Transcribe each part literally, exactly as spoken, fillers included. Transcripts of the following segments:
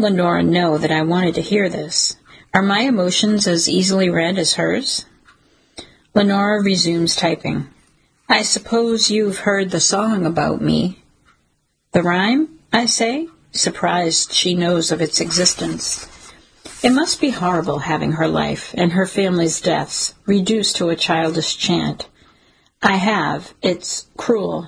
Lenora know that I wanted to hear this? Are my emotions as easily read as hers? Lenora resumes typing. I suppose you've heard the song about me. The rhyme, I say, surprised she knows of its existence. It must be horrible having her life and her family's deaths reduced to a childish chant. I have. It's cruel.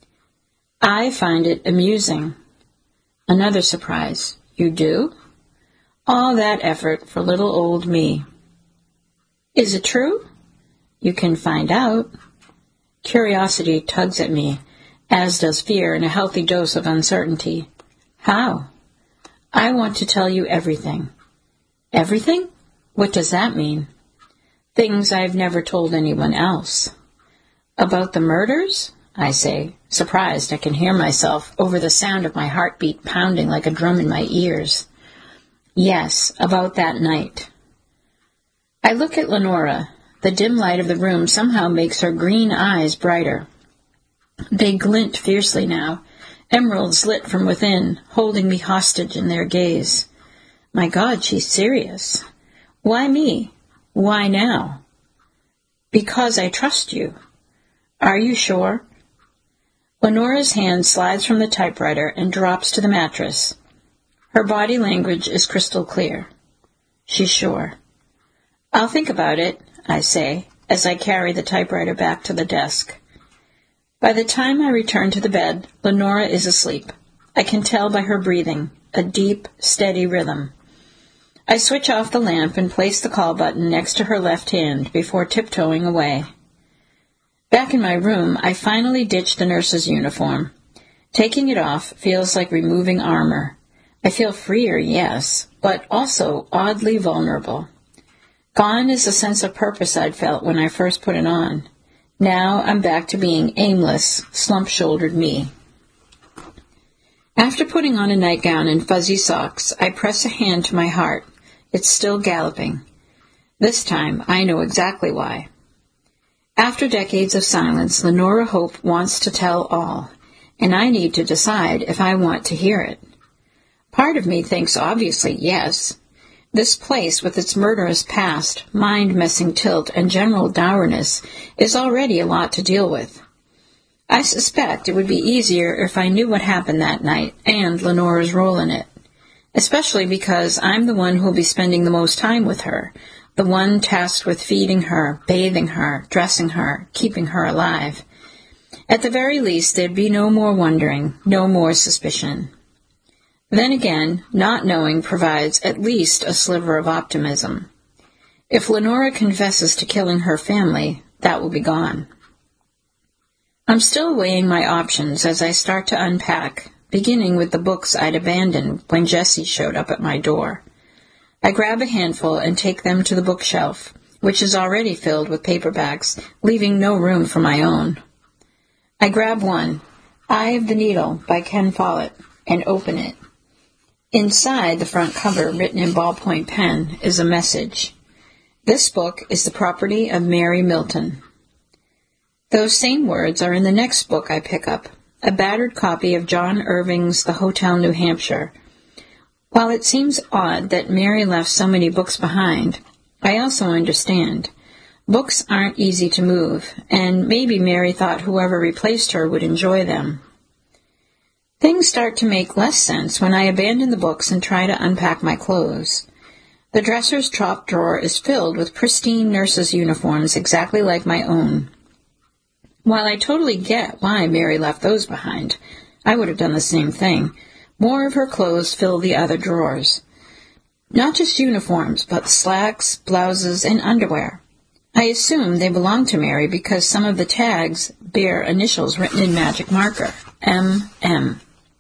I find it amusing. Another surprise. You do? All that effort for little old me. Is it true? You can find out. Curiosity tugs at me, as does fear and a healthy dose of uncertainty. How? I want to tell you everything. Everything? What does that mean? Things I've never told anyone else. About the murders? I say, surprised I can hear myself over the sound of my heartbeat pounding like a drum in my ears. Yes, about that night. I look at Lenora. The dim light of the room somehow makes her green eyes brighter. They glint fiercely now, emeralds lit from within, holding me hostage in their gaze. My God, she's serious. Why me? Why now? Because I trust you. Are you sure? Lenora's hand slides from the typewriter and drops to the mattress. Her body language is crystal clear. She's sure. I'll think about it, I say, as I carry the typewriter back to the desk. By the time I return to the bed, Lenora is asleep. I can tell by her breathing, a deep, steady rhythm. I switch off the lamp and place the call button next to her left hand before tiptoeing away. Back in my room, I finally ditch the nurse's uniform. Taking it off feels like removing armor. I feel freer, yes, but also oddly vulnerable. Gone is the sense of purpose I'd felt when I first put it on. Now I'm back to being aimless, slump-shouldered me. After putting on a nightgown and fuzzy socks, I press a hand to my heart. It's still galloping. This time, I know exactly why. After decades of silence, Lenora Hope wants to tell all, and I need to decide if I want to hear it. Part of me thinks obviously yes. This place, with its murderous past, mind-messing tilt, and general dourness, is already a lot to deal with. I suspect it would be easier if I knew what happened that night, and Lenora's role in it. Especially because I'm the one who'll be spending the most time with her, the one tasked with feeding her, bathing her, dressing her, keeping her alive. At the very least, there'd be no more wondering, no more suspicion. Then again, not knowing provides at least a sliver of optimism. If Lenora confesses to killing her family, that will be gone. I'm still weighing my options as I start to unpack, beginning with the books I'd abandoned when Jessie showed up at my door. I grab a handful and take them to the bookshelf, which is already filled with paperbacks, leaving no room for my own. I grab one, Eye of the Needle by Ken Follett, and open it. Inside the front cover, written in ballpoint pen, is a message. This book is the property of Mary Milton. Those same words are in the next book I pick up, a battered copy of John Irving's The Hotel New Hampshire. While it seems odd that Mary left so many books behind, I also understand. Books aren't easy to move, and maybe Mary thought whoever replaced her would enjoy them. Things start to make less sense when I abandon the books and try to unpack my clothes. The dresser's top drawer is filled with pristine nurses' uniforms exactly like my own. While I totally get why Mary left those behind, I would have done the same thing. More of her clothes fill the other drawers. Not just uniforms, but slacks, blouses, and underwear. I assume they belong to Mary because some of the tags bear initials written in magic marker, M M.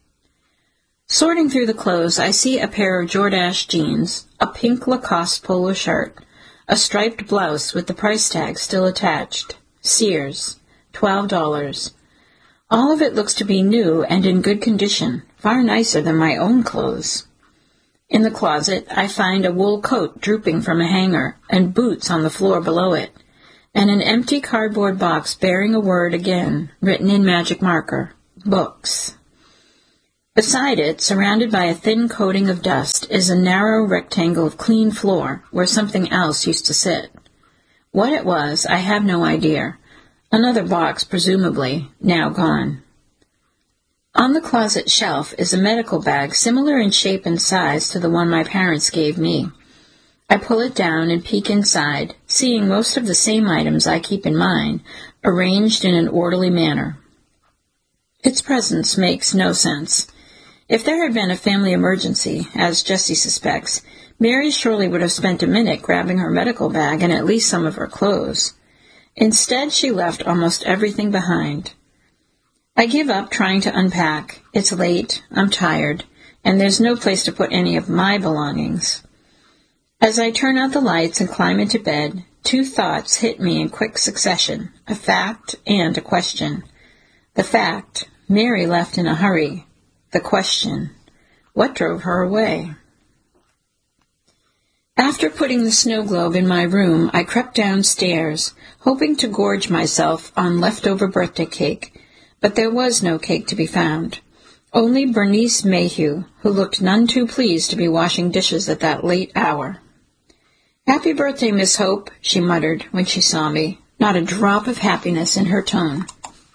Sorting through the clothes, I see a pair of Jordache jeans, a pink Lacoste polo shirt, a striped blouse with the price tag still attached, Sears, twelve dollars. All of it looks to be new and in good condition, far nicer than my own clothes. In the closet, I find a wool coat drooping from a hanger and boots on the floor below it, and an empty cardboard box bearing a word again, written in magic marker, books. Beside it, surrounded by a thin coating of dust, is a narrow rectangle of clean floor where something else used to sit. What it was, I have no idea. Another box, presumably, now gone. On the closet shelf is a medical bag similar in shape and size to the one my parents gave me. I pull it down and peek inside, seeing most of the same items I keep in mine, arranged in an orderly manner. Its presence makes no sense. If there had been a family emergency, as Jessie suspects, Mary surely would have spent a minute grabbing her medical bag and at least some of her clothes. Instead, she left almost everything behind. I give up trying to unpack. It's late, I'm tired, and there's no place to put any of my belongings. As I turn out the lights and climb into bed, two thoughts hit me in quick succession, a fact and a question. The fact, Mary left in a hurry. The question, what drove her away? After putting the snow globe in my room, I crept downstairs, hoping to gorge myself on leftover birthday cake, but there was no cake to be found. Only Bernice Mayhew, who looked none too pleased to be washing dishes at that late hour. "Happy birthday, Miss Hope," she muttered when she saw me, not a drop of happiness in her tone.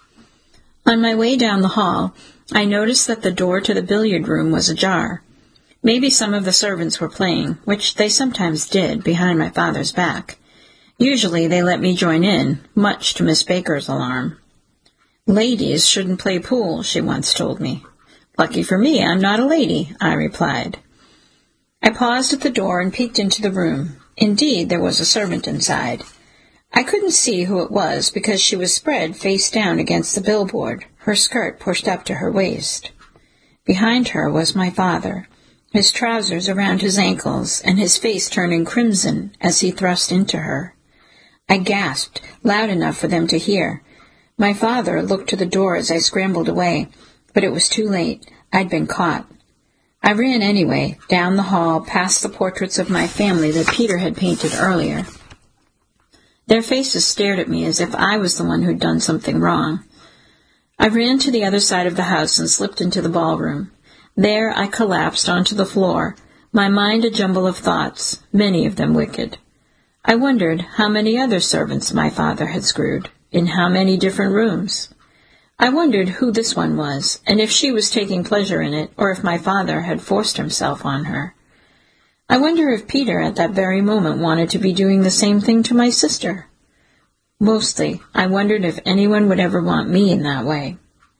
On my way down the hall, I noticed that the door to the billiard room was ajar. Maybe some of the servants were playing, which they sometimes did, behind my father's back. Usually they let me join in, much to Miss Baker's alarm. "Ladies shouldn't play pool," she once told me. "Lucky for me, I'm not a lady," I replied. I paused at the door and peeked into the room. Indeed, there was a servant inside. I couldn't see who it was because she was spread face down against the billboard, her skirt pushed up to her waist. Behind her was my father, his trousers around his ankles and his face turning crimson as he thrust into her. I gasped, loud enough for them to hear. My father looked to the door as I scrambled away, but it was too late. I'd been caught. I ran anyway, down the hall, past the portraits of my family that Peter had painted earlier. Their faces stared at me as if I was the one who'd done something wrong. I ran to the other side of the house and slipped into the ballroom. There I collapsed onto the floor, my mind a jumble of thoughts, many of them wicked. I wondered how many other servants my father had screwed, in how many different rooms. I wondered who this one was, and if she was taking pleasure in it, or if my father had forced himself on her. I wonder if Peter at that very moment wanted to be doing the same thing to my sister. Mostly, I wondered if anyone would ever want me in that way.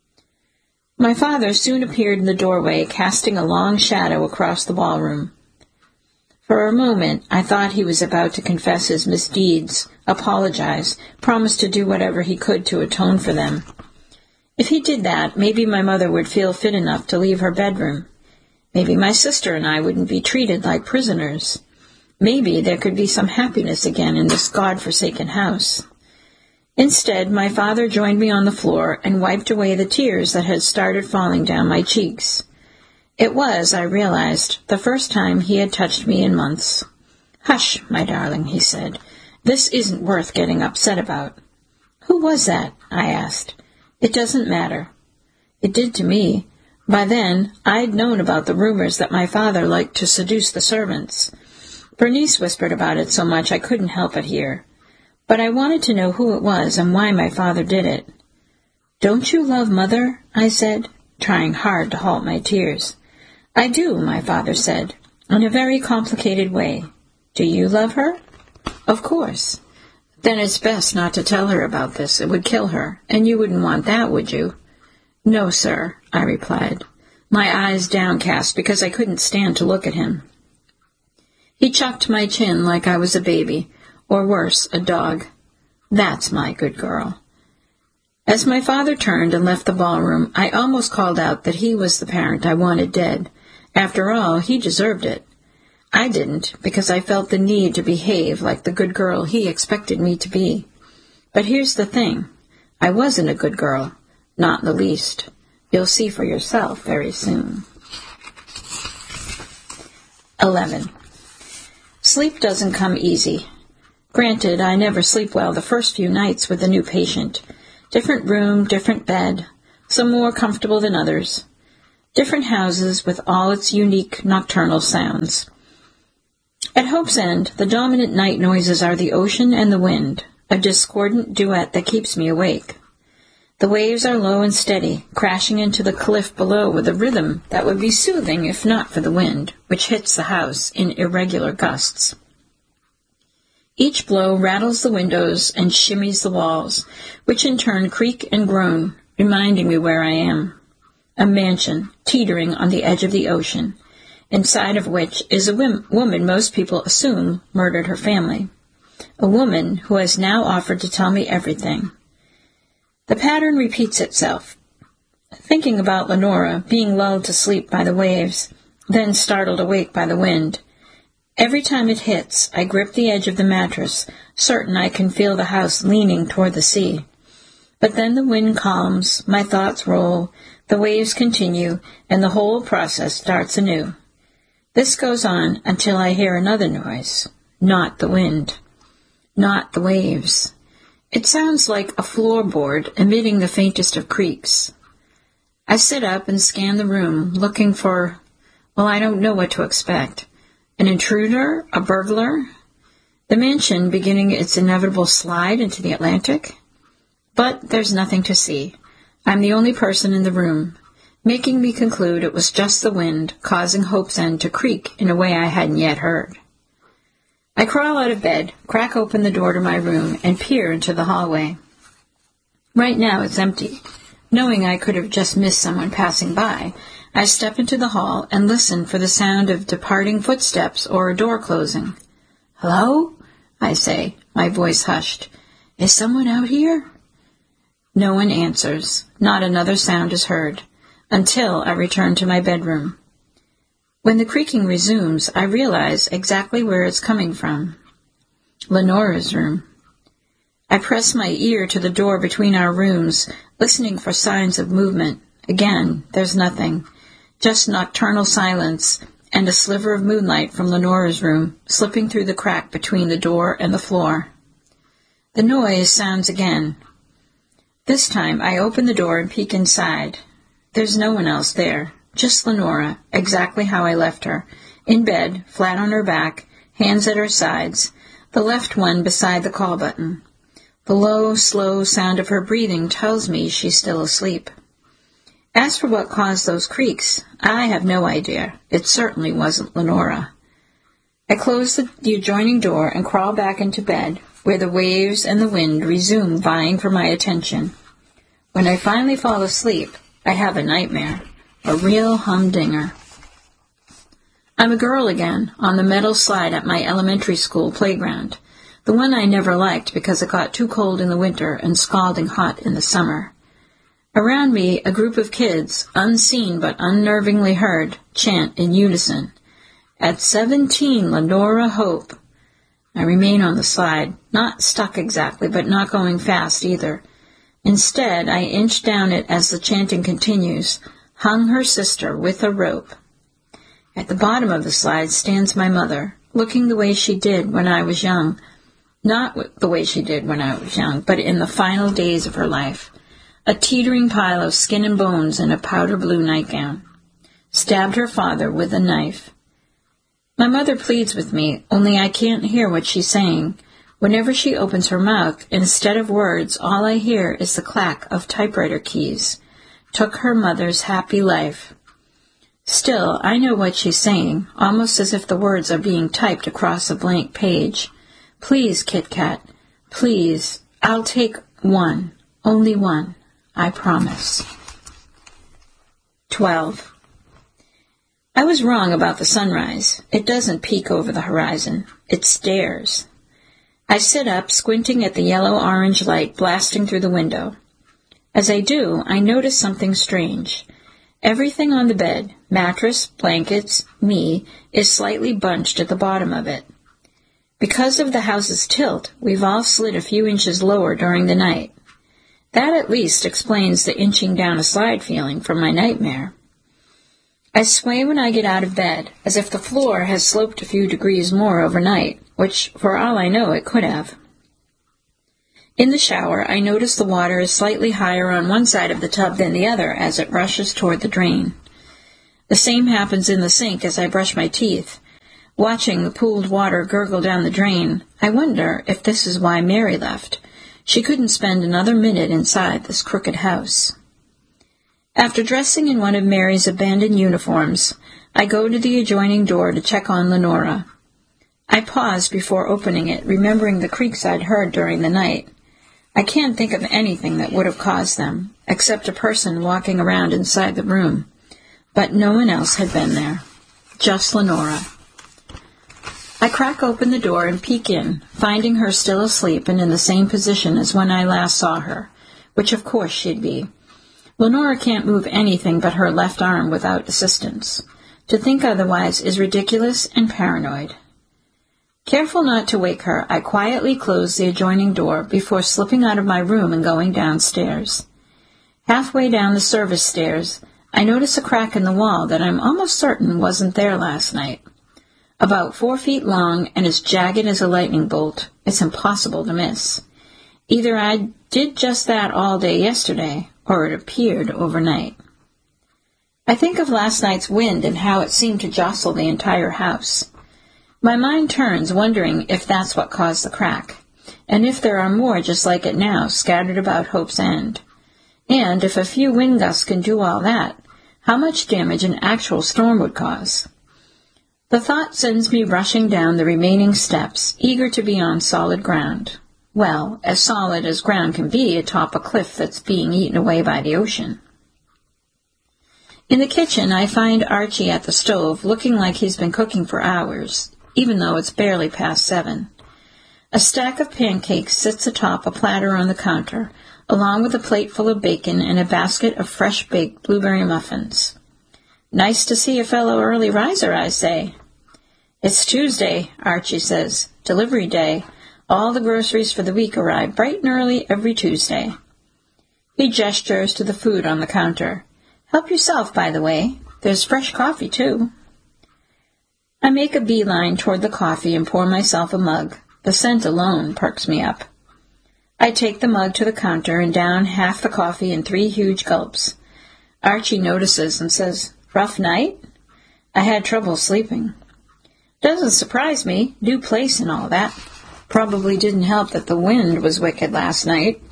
My father soon appeared in the doorway, casting a long shadow across the ballroom. For a moment, I thought he was about to confess his misdeeds, apologize, promise to do whatever he could to atone for them. If he did that, maybe my mother would feel fit enough to leave her bedroom. Maybe my sister and I wouldn't be treated like prisoners. Maybe there could be some happiness again in this God-forsaken house. Instead, my father joined me on the floor and wiped away the tears that had started falling down my cheeks. It was, I realized, the first time he had touched me in months. "Hush, my darling," he said. "This isn't worth getting upset about." "Who was that?" I asked. "It doesn't matter." It did to me. By then, I'd known about the rumors that my father liked to seduce the servants. Bernice whispered about it so much I couldn't help but hear. But I wanted to know who it was and why my father did it. "Don't you love Mother?" I said, trying hard to halt my tears. "I do," my father said, in a very complicated way. "Do you love her?" "Of course." "Then it's best not to tell her about this. It would kill her, and you wouldn't want that, would you?" "No, sir," I replied, my eyes downcast because I couldn't stand to look at him. He chucked my chin like I was a baby, or worse, a dog. "That's my good girl." As my father turned and left the ballroom, I almost called out that he was the parent I wanted dead. After all, he deserved it. I didn't, because I felt the need to behave like the good girl he expected me to be. But here's the thing. I wasn't a good girl. Not in the least. You'll see for yourself very soon. eleven. Sleep doesn't come easy. Granted, I never sleep well the first few nights with a new patient. Different room, different bed, some more comfortable than others. different houses with all its unique nocturnal sounds. At Hope's End, the dominant night noises are the ocean and the wind, a discordant duet that keeps me awake. The waves are low and steady, crashing into the cliff below with a rhythm that would be soothing if not for the wind, which hits the house in irregular gusts. Each blow rattles the windows and shimmies the walls, which in turn creak and groan, reminding me where I am. A mansion, teetering on the edge of the ocean, inside of which is a wim- woman most people assume murdered her family. A woman who has now offered to tell me everything. The pattern repeats itself. Thinking about Lenora being lulled to sleep by the waves, then startled awake by the wind. Every time it hits, I grip the edge of the mattress, certain I can feel the house leaning toward the sea. But then the wind calms, my thoughts roll, the waves continue, and the whole process starts anew. This goes on until I hear another noise. Not the wind. Not the waves. It sounds like a floorboard emitting the faintest of creaks. I sit up and scan the room, looking for, well, I don't know what to expect. An intruder? A burglar? The mansion beginning its inevitable slide into the Atlantic? But there's nothing to see. I'm the only person in the room, making me conclude it was just the wind causing Hope's End to creak in a way I hadn't yet heard. I crawl out of bed, crack open the door to my room, and peer into the hallway. Right now it's empty. Knowing I could have just missed someone passing by, I step into the hall and listen for the sound of departing footsteps or a door closing. "Hello?" I say, my voice hushed. "Is someone out here?" No one answers. Not another sound is heard, until I return to my bedroom. When the creaking resumes, I realize exactly where it's coming from. Lenora's room. I press my ear to the door between our rooms, listening for signs of movement. Again, there's nothing. Just nocturnal silence and a sliver of moonlight from Lenora's room slipping through the crack between the door and the floor. The noise sounds again. This time I open the door and peek inside. There's no one else there. Just Lenora, exactly how I left her, in bed, flat on her back, hands at her sides, the left one beside the call button. The low, slow sound of her breathing tells me she's still asleep. As for what caused those creaks, I have no idea. It certainly wasn't Lenora. I close the, the adjoining door and crawl back into bed, where the waves and the wind resume vying for my attention. When I finally fall asleep, I have a nightmare. A real humdinger. I'm a girl again, on the metal slide at my elementary school playground, the one I never liked because it got too cold in the winter and scalding hot in the summer. Around me, a group of kids, unseen but unnervingly heard, chant in unison, "At seventeen, Lenora Hope." I remain on the slide, not stuck exactly, but not going fast either. Instead, I inch down it as the chanting continues, hung her sister with a rope. At the bottom of the slide stands my mother, looking the way she did when I was young. Not the way she did when I was young, but in the final days of her life. A teetering pile of skin and bones in a powder blue nightgown. Stabbed her father with a knife. My mother pleads with me, only I can't hear what she's saying. Whenever she opens her mouth, instead of words, all I hear is the clack of typewriter keys. Took her mother's happy life. Still, I know what she's saying, almost as if the words are being typed across a blank page. Please, Kit Kat, please, I'll take one, only one, I promise. Twelve. I was wrong about the sunrise. It doesn't peek over the horizon. It stares. I sit up, squinting at the yellow-orange light blasting through the window. As I do, I notice something strange. Everything on the bed, mattress, blankets, me, is slightly bunched at the bottom of it. Because of the house's tilt, we've all slid a few inches lower during the night. That at least explains the inching down a slide feeling from my nightmare. I sway when I get out of bed, as if the floor has sloped a few degrees more overnight, which, for all I know, it could have. In the shower, I notice the water is slightly higher on one side of the tub than the other as it rushes toward the drain. The same happens in the sink as I brush my teeth. Watching the pooled water gurgle down the drain, I wonder if this is why Mary left. She couldn't spend another minute inside this crooked house. After dressing in one of Mary's abandoned uniforms, I go to the adjoining door to check on Lenora. I pause before opening it, remembering the creaks I'd heard during the night. I can't think of anything that would have caused them, except a person walking around inside the room. But no one else had been there. Just Lenora. I crack open the door and peek in, finding her still asleep and in the same position as when I last saw her, which of course she'd be. Lenora can't move anything but her left arm without assistance. To think otherwise is ridiculous and paranoid. Careful not to wake her, I quietly close the adjoining door before slipping out of my room and going downstairs. Halfway down the service stairs, I notice a crack in the wall that I'm almost certain wasn't there last night. About four feet long and as jagged as a lightning bolt, it's impossible to miss. Either I did just that all day yesterday, or it appeared overnight. I think of last night's wind and how it seemed to jostle the entire house. My mind turns, wondering if that's what caused the crack, and if there are more just like it now scattered about Hope's End. And if a few wind gusts can do all that, how much damage an actual storm would cause. The thought sends me rushing down the remaining steps, eager to be on solid ground. Well, as solid as ground can be atop a cliff that's being eaten away by the ocean. In the kitchen, I find Archie at the stove, looking like he's been cooking for hours, even though it's barely past seven. A stack of pancakes sits atop a platter on the counter, along with a plate full of bacon and a basket of fresh-baked blueberry muffins. Nice to see a fellow early riser, I say. It's Tuesday, Archie says. Delivery day. All the groceries for the week arrive bright and early every Tuesday. He gestures to the food on the counter. Help yourself, by the way. There's fresh coffee, too. I make a beeline toward the coffee and pour myself a mug. The scent alone perks me up. I take the mug to the counter and down half the coffee in three huge gulps. Archie notices and says, "Rough night?" I had trouble sleeping. Doesn't surprise me. New place and all that. Probably didn't help that the wind was wicked last night.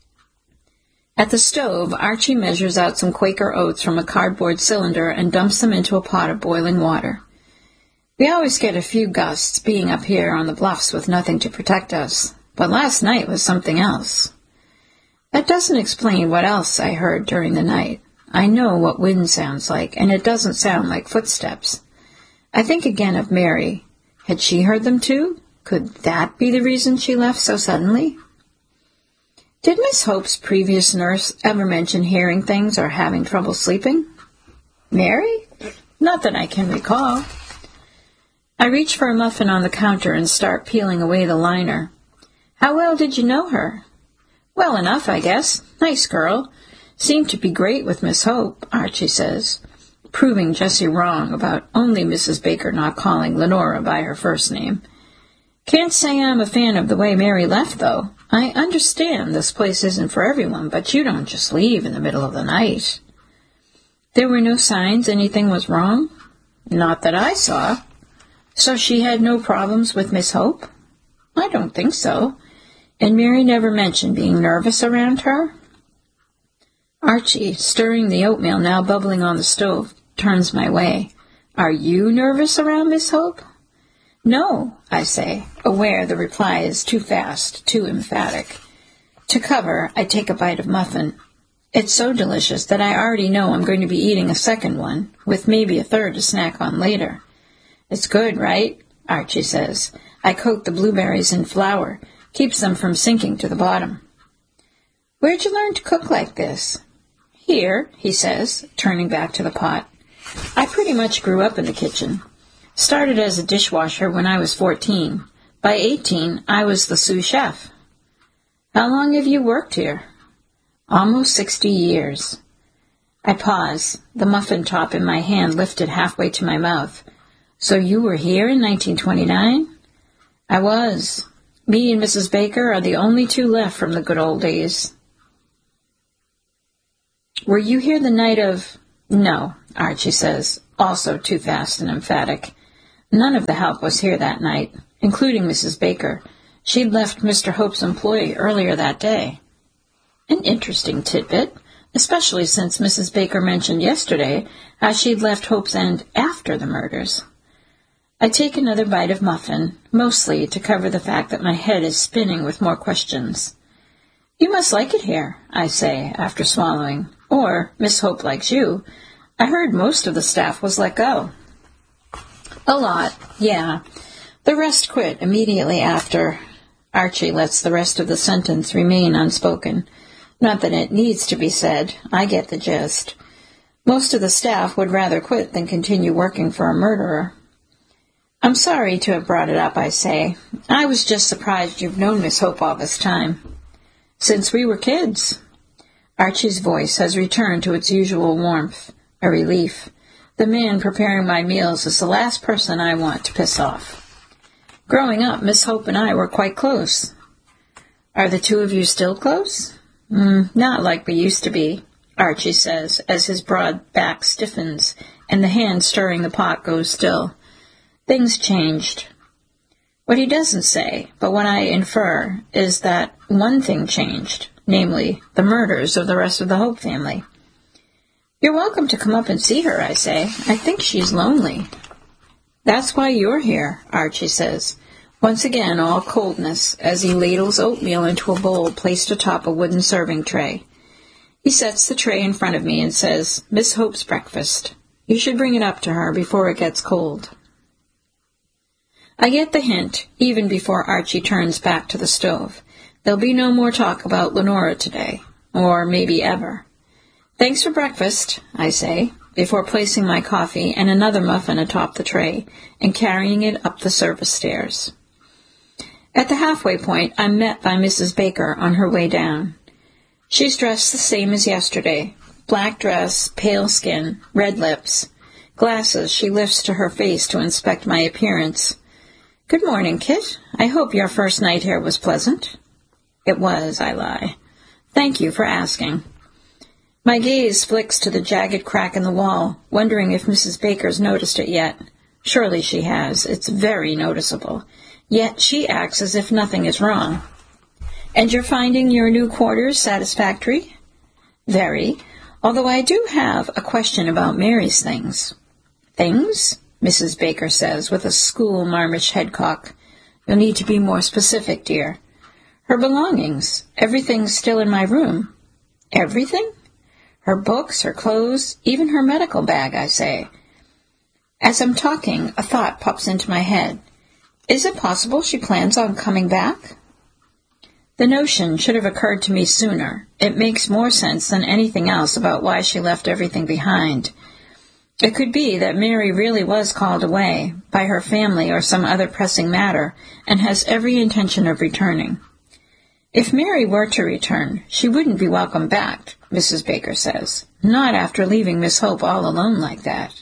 At the stove, Archie measures out some Quaker oats from a cardboard cylinder and dumps them into a pot of boiling water. We always get a few gusts, being up here on the bluffs with nothing to protect us, but last night was something else. That doesn't explain what else I heard during the night. I know what wind sounds like, and it doesn't sound like footsteps. I think again of Mary. Had she heard them too? Could that be the reason she left so suddenly? Did Miss Hope's previous nurse ever mention hearing things or having trouble sleeping? Mary? Not that I can recall. I reach for a muffin on the counter and start peeling away the liner. How well did you know her? Well enough, I guess. Nice girl. Seemed to be great with Miss Hope, Archie says, proving Jessie wrong about only Missus Baker not calling Lenora by her first name. Can't say I'm a fan of the way Mary left, though. I understand this place isn't for everyone, but you don't just leave in the middle of the night. There were no signs anything was wrong? Not that I saw. So she had no problems with Miss Hope? I don't think so. And Mary never mentioned being nervous around her? Archie, stirring the oatmeal now bubbling on the stove, turns my way. Are you nervous around Miss Hope? No, I say, aware the reply is too fast, too emphatic. To cover, I take a bite of muffin. It's so delicious that I already know I'm going to be eating a second one, with maybe a third to snack on later. It's good, right? Archie says. I coat the blueberries in flour, keeps them from sinking to the bottom. Where'd you learn to cook like this? Here, he says, turning back to the pot. I pretty much grew up in the kitchen. Started as a dishwasher when I was fourteen. By eighteen, I was the sous chef. How long have you worked here? Almost sixty years. I pause, the muffin top in my hand lifted halfway to my mouth. So you were here in nineteen twenty-nine? I was. Me and Missus Baker are the only two left from the good old days. Were you here the night of... No, Archie says. also too fast and emphatic. None of the help was here that night, including Missus Baker. She'd left Mister Hope's employ earlier that day. An interesting tidbit, especially since Missus Baker mentioned yesterday how she'd left Hope's End after the murders. I take another bite of muffin, mostly to cover the fact that my head is spinning with more questions. You must like it here, I say, after swallowing. Or, Miss Hope likes you. I heard most of the staff was let go. A lot, yeah. The rest quit immediately after. Archie lets the rest of the sentence remain unspoken. Not that it needs to be said. I get the gist. Most of the staff would rather quit than continue working for a murderer. I'm sorry to have brought it up, I say. I was just surprised you've known Miss Hope all this time. Since we were kids. Archie's voice has returned to its usual warmth, a relief. The man preparing my meals is the last person I want to piss off. Growing up, Miss Hope and I were quite close. Are the two of you still close? Mm, not like we used to be, Archie says, as his broad back stiffens and the hand stirring the pot goes still. Things changed. What he doesn't say, but what I infer, is that one thing changed, namely, the murders of the rest of the Hope family. You're welcome to come up and see her, I say. I think she's lonely. That's why you're here, Archie says, once again all coldness, as he ladles oatmeal into a bowl placed atop a wooden serving tray. He sets the tray in front of me and says, Miss Hope's breakfast. You should bring it up to her before it gets cold. I get the hint, even before Archie turns back to the stove. There'll be no more talk about Lenora today, or maybe ever. Thanks for breakfast, I say, before placing my coffee and another muffin atop the tray and carrying it up the service stairs. At the halfway point, I'm met by Missus Baker on her way down. She's dressed the same as yesterday, black dress, pale skin, red lips, glasses she lifts to her face to inspect my appearance. Good morning, Kit. I hope your first night here was pleasant. It was, I lie. Thank you for asking. My gaze flicks to the jagged crack in the wall, wondering if Missus Baker's noticed it yet. Surely she has. It's very noticeable. Yet she acts as if nothing is wrong. And you're finding your new quarters satisfactory? Very, although I do have a question about Mary's things. Things? Missus Baker says, with a school marmish headcock. You'll need to be more specific, dear. Her belongings. Everything's still in my room. Everything? Her books, her clothes, even her medical bag, I say. As I'm talking, a thought pops into my head. Is it possible she plans on coming back? The notion should have occurred to me sooner. It makes more sense than anything else about why she left everything behind. It could be that Mary really was called away by her family or some other pressing matter and has every intention of returning. If Mary were to return, she wouldn't be welcome back, Missus Baker says, not after leaving Miss Hope all alone like that.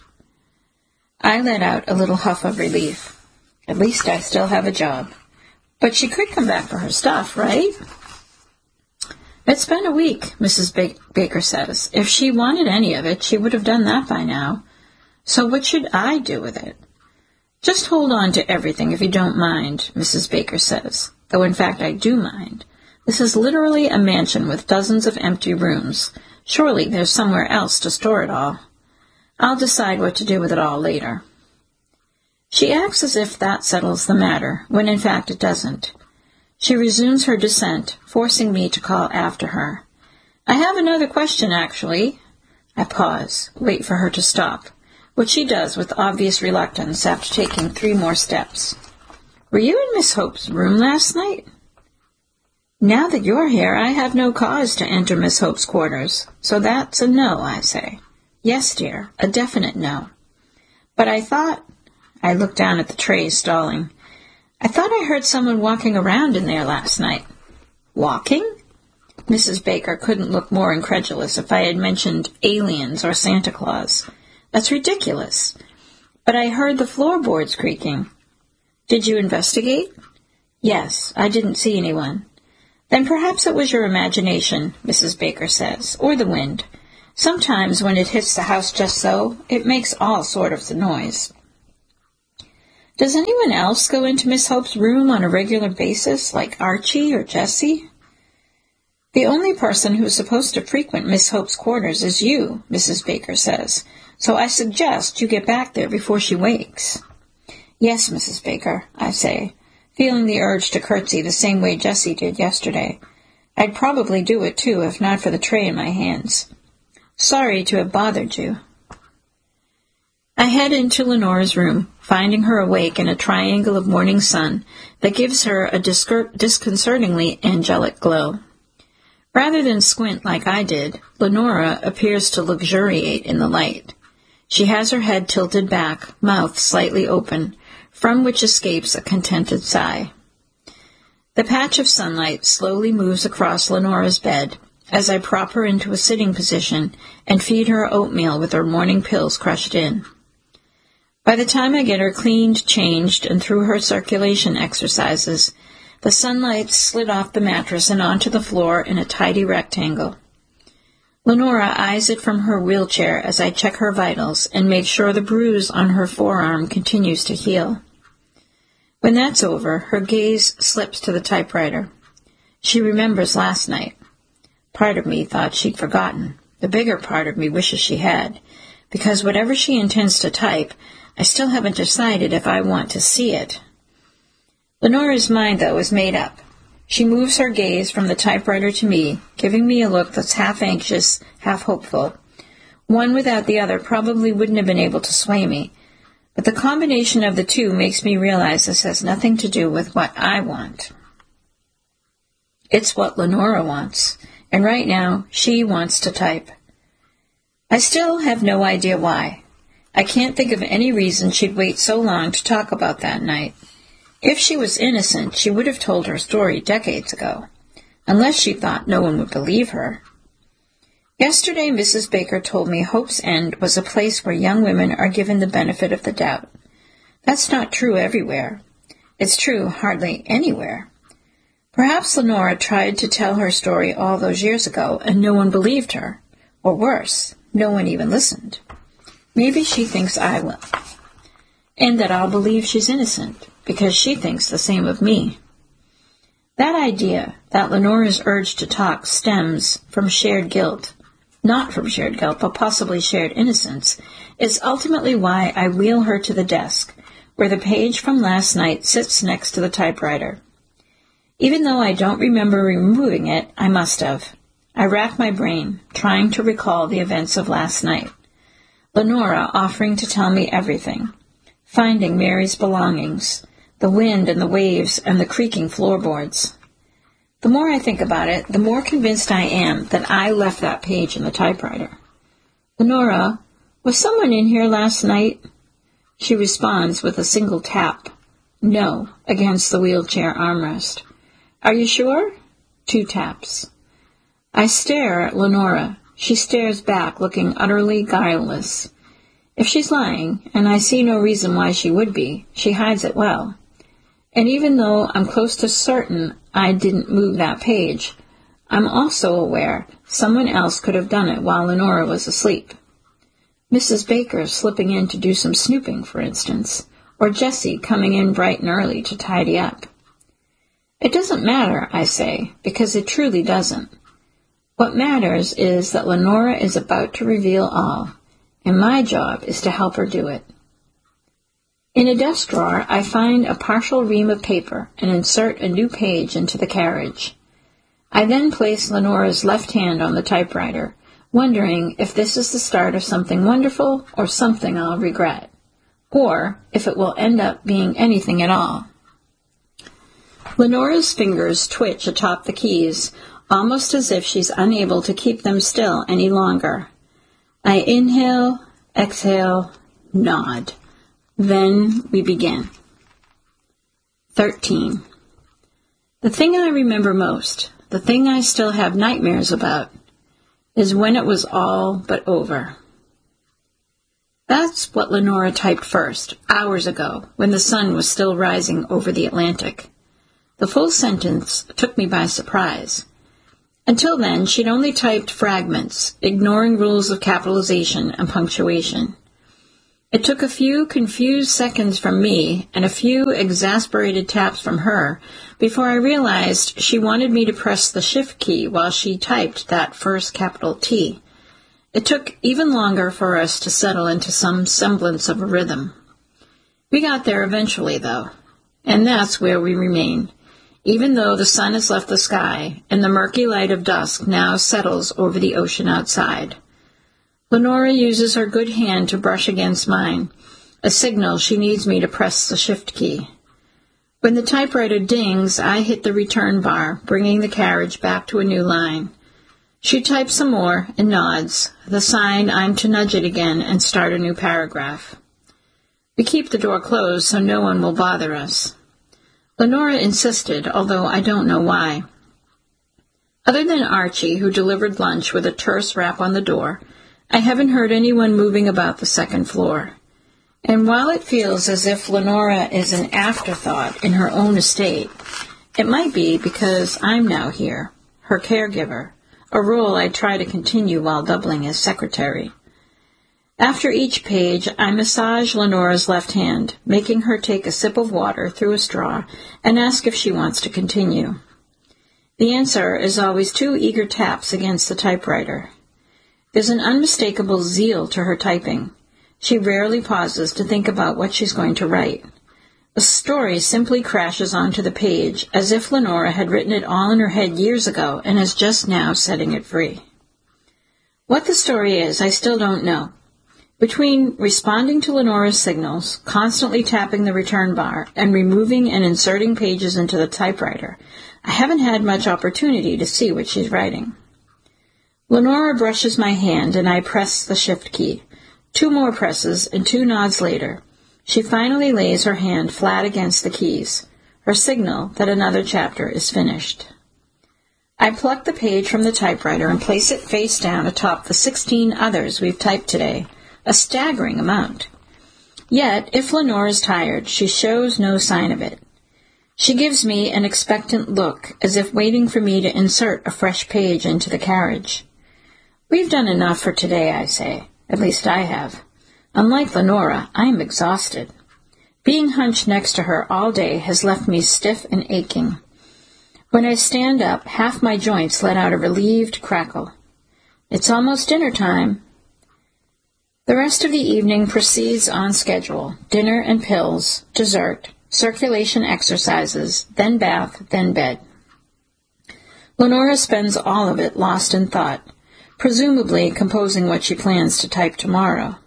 I let out a little huff of relief. At least I still have a job. But she could come back for her stuff, right? It's been a week, Missus Ba- Baker says. If she wanted any of it, she would have done that by now. So what should I do with it? Just hold on to everything if you don't mind, Missus Baker says, though in fact I do mind. This is literally a mansion with dozens of empty rooms. Surely there's somewhere else to store it all. I'll decide what to do with it all later. She acts as if that settles the matter, when in fact it doesn't. She resumes her descent, forcing me to call after her. I have another question, actually. I pause, wait for her to stop, which she does with obvious reluctance after taking three more steps. Were you in Miss Hope's room last night? Now that you're here, I have no cause to enter Miss Hope's quarters, so that's a no, I say. Yes, dear, a definite no. But I thought... I look down at the tray, stalling. I thought I heard someone walking around in there last night. Walking? Missus Baker couldn't look more incredulous if I had mentioned aliens or Santa Claus. That's ridiculous. But I heard the floorboards creaking. Did you investigate? Yes, I didn't see anyone. Then perhaps it was your imagination, Missus Baker says, or the wind. Sometimes when it hits the house just so, it makes all sorts of noise. Does anyone else go into Miss Hope's room on a regular basis, like Archie or Jessie? The only person who's supposed to frequent Miss Hope's quarters is you, Missus Baker says, so I suggest you get back there before she wakes. Yes, Missus Baker, I say, feeling the urge to curtsy the same way Jessie did yesterday. I'd probably do it, too, if not for the tray in my hands. Sorry to have bothered you. I head into Lenora's room, finding her awake in a triangle of morning sun that gives her a discur- disconcertingly angelic glow. Rather than squint like I did, Lenora appears to luxuriate in the light. She has her head tilted back, mouth slightly open, from which escapes a contented sigh. The patch of sunlight slowly moves across Lenora's bed as I prop her into a sitting position and feed her oatmeal with her morning pills crushed in. By the time I get her cleaned, changed, and through her circulation exercises, the sunlight slid off the mattress and onto the floor in a tidy rectangle. Lenora eyes it from her wheelchair as I check her vitals and make sure the bruise on her forearm continues to heal. When that's over, her gaze slips to the typewriter. She remembers last night. Part of me thought she'd forgotten. The bigger part of me wishes she had, because whatever she intends to type, I still haven't decided if I want to see it. Lenora's mind, though, is made up. She moves her gaze from the typewriter to me, giving me a look that's half anxious, half hopeful. One without the other probably wouldn't have been able to sway me, but the combination of the two makes me realize this has nothing to do with what I want. It's what Lenora wants, and right now she wants to type. I still have no idea why. I can't think of any reason she'd wait so long to talk about that night. If she was innocent, she would have told her story decades ago, unless she thought no one would believe her. Yesterday, Missus Baker told me Hope's End was a place where young women are given the benefit of the doubt. That's not true everywhere. It's true hardly anywhere. Perhaps Lenora tried to tell her story all those years ago, and no one believed her. Or worse, no one even listened. Maybe she thinks I will, and that I'll believe she's innocent, because she thinks the same of me. That idea, that Lenora's urge to talk, stems from shared guilt, not from shared guilt, but possibly shared innocence, is ultimately why I wheel her to the desk, where the page from last night sits next to the typewriter. Even though I don't remember removing it, I must have. I rack my brain, trying to recall the events of last night. Lenora offering to tell me everything, finding Mary's belongings, the wind and the waves and the creaking floorboards. The more I think about it, the more convinced I am that I left that page in the typewriter. Lenora, was someone in here last night? She responds with a single tap. No, against the wheelchair armrest. Are you sure? Two taps. I stare at Lenora. She stares back, looking utterly guileless. If she's lying, and I see no reason why she would be, she hides it well. And even though I'm close to certain I didn't move that page, I'm also aware someone else could have done it while Lenora was asleep. Missus Baker slipping in to do some snooping, for instance, or Jessie coming in bright and early to tidy up. It doesn't matter, I say, because it truly doesn't. What matters is that Lenora is about to reveal all, and my job is to help her do it. In a desk drawer, I find a partial ream of paper and insert a new page into the carriage. I then place Lenora's left hand on the typewriter, wondering if this is the start of something wonderful or something I'll regret, or if it will end up being anything at all. Lenora's fingers twitch atop the keys, almost as if she's unable to keep them still any longer. I inhale, exhale, nod. Then we begin. Thirteen. The thing I remember most, the thing I still have nightmares about, is when it was all but over. That's what Lenora typed first, hours ago, when the sun was still rising over the Atlantic. The full sentence took me by surprise. Until then, she'd only typed fragments, ignoring rules of capitalization and punctuation. It took a few confused seconds from me and a few exasperated taps from her before I realized she wanted me to press the Shift key while she typed that first capital T. It took even longer for us to settle into some semblance of a rhythm. We got there eventually, though, and that's where we remain, even though the sun has left the sky and the murky light of dusk now settles over the ocean outside. Lenora uses her good hand to brush against mine, a signal she needs me to press the Shift key. When the typewriter dings, I hit the return bar, bringing the carriage back to a new line. She types some more and nods, the sign I'm to nudge it again and start a new paragraph. We keep the door closed so no one will bother us. Lenora insisted, although I don't know why. Other than Archie, who delivered lunch with a terse rap on the door, I haven't heard anyone moving about the second floor. And while it feels as if Lenora is an afterthought in her own estate, it might be because I'm now here, her caregiver, a role I try to continue while doubling as secretary. After each page, I massage Lenora's left hand, making her take a sip of water through a straw and ask if she wants to continue. The answer is always two eager taps against the typewriter. There's an unmistakable zeal to her typing. She rarely pauses to think about what she's going to write. The story simply crashes onto the page, as if Lenora had written it all in her head years ago and is just now setting it free. What the story is, I still don't know. Between responding to Lenora's signals, constantly tapping the return bar, and removing and inserting pages into the typewriter, I haven't had much opportunity to see what she's writing. Lenora brushes my hand, and I press the Shift key. Two more presses, and two nods later, she finally lays her hand flat against the keys, her signal that another chapter is finished. I pluck the page from the typewriter and place it face down atop the sixteen others we've typed today, a staggering amount. Yet, if Lenora's tired, she shows no sign of it. She gives me an expectant look, as if waiting for me to insert a fresh page into the carriage. We've done enough for today, I say. At least I have. Unlike Lenora, I am exhausted. Being hunched next to her all day has left me stiff and aching. When I stand up, half my joints let out a relieved crackle. It's almost dinner time. The rest of the evening proceeds on schedule. Dinner and pills, dessert, circulation exercises, then bath, then bed. Lenora spends all of it lost in thought, presumably composing what she plans to type tomorrow.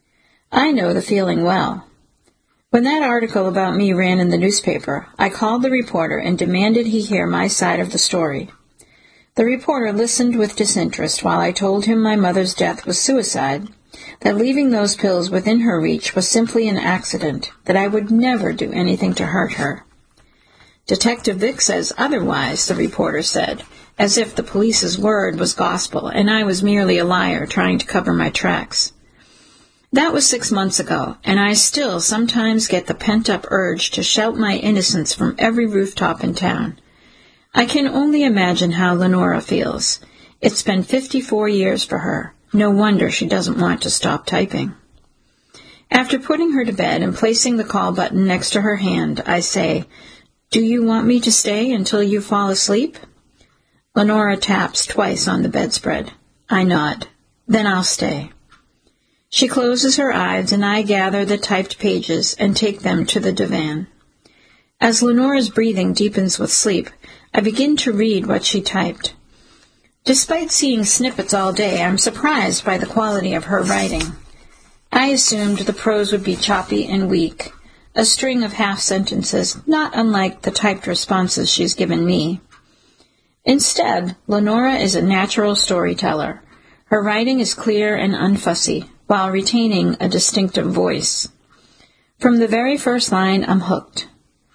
I know the feeling well. When that article about me ran in the newspaper, I called the reporter and demanded he hear my side of the story. The reporter listened with disinterest while I told him my mother's death was suicide, that leaving those pills within her reach was simply an accident, that I would never do anything to hurt her. Detective Vick says otherwise, the reporter said, as if the police's word was gospel and I was merely a liar trying to cover my tracks. That was six months ago, and I still sometimes get the pent-up urge to shout my innocence from every rooftop in town. I can only imagine how Lenora feels. It's been fifty-four years for her. No wonder she doesn't want to stop typing. After putting her to bed and placing the call button next to her hand, I say, "Do you want me to stay until you fall asleep?" Lenora taps twice on the bedspread. I nod. Then I'll stay. She closes her eyes, and I gather the typed pages and take them to the divan. As Lenora's breathing deepens with sleep, I begin to read what she typed. Despite seeing snippets all day, I'm surprised by the quality of her writing. I assumed the prose would be choppy and weak, a string of half-sentences, not unlike the typed responses she's given me. Instead, Lenora is a natural storyteller. Her writing is clear and unfussy, while retaining a distinctive voice. From the very first line, I'm hooked.